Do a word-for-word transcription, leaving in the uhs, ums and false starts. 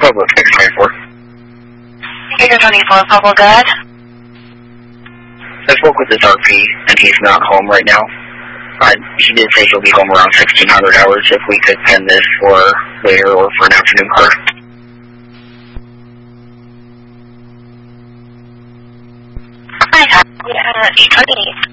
Pueblo six twenty-four. Figure twenty-four, Pueblo, go ahead. I spoke with this R P, and he's not home right now. Uh, he did say he'll be home around sixteen hundred hours if we could pen this for later or for an afternoon car. Hi, uh, eight twenty-eight.